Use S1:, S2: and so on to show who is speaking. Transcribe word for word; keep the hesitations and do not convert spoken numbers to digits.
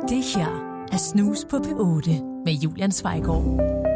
S1: Det her er Snus på P otte med Julian Zweigård.